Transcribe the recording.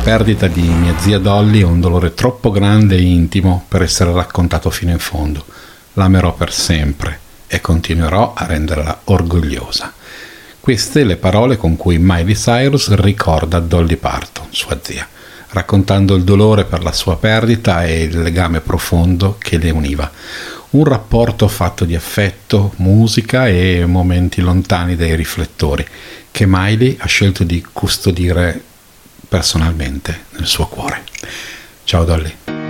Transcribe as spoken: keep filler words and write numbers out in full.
perdita di mia zia Dolly è un dolore troppo grande e intimo per essere raccontato fino in fondo. L'amerò per sempre e continuerò a renderla orgogliosa. Queste le parole con cui Miley Cyrus ricorda Dolly Parton, sua zia, raccontando il dolore per la sua perdita e il legame profondo che le univa. Un rapporto fatto di affetto, musica e momenti lontani dai riflettori, che Miley ha scelto di custodire personalmente nel suo cuore. Ciao Dolly.